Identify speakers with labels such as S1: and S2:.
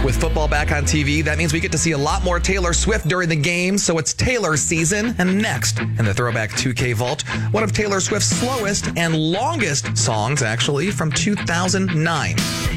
S1: With football back on TV, that means we get to see a lot more Taylor Swift during the game, so it's Taylor season. And next, in the Throwback 2K Vault, one of Taylor Swift's slowest and longest songs, actually, from 2009.